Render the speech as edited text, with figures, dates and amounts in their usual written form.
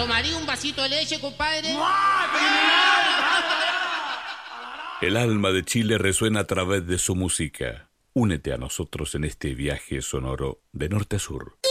¿Tomaría un vasito de leche, compadre? El alma de Chile resuena a través de su música. Únete a nosotros en este viaje sonoro de norte a sur.